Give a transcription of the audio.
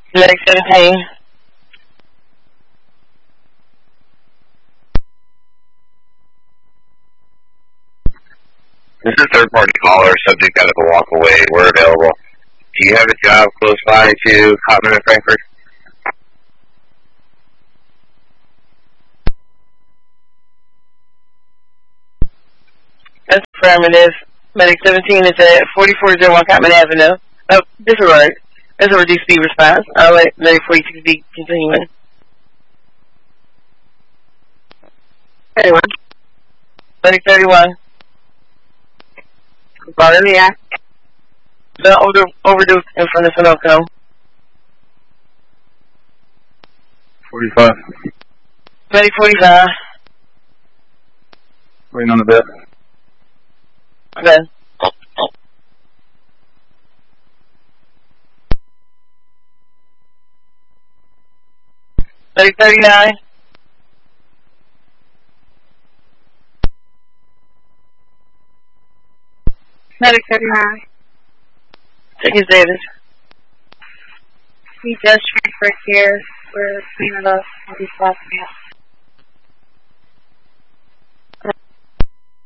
Medic 17. This is a third-party caller. Subject got to walk away. We're available. Do you have a job close by to Cotman and Frankfurt? That's affirmative. Medic 17 is at 4401 Cotman Avenue. Oh, disregard. That's a reduced speed response. I'll let Medic 46 be continuing. 31. Medic 31. Bother me, yeah. The overdose in front of Sunoco. 45. Medic 45. Waiting on the bed. Okay. Medic 39. Medic 39. Check his Davis. He just transferred here. We're cleaning up. I'll be stopping it.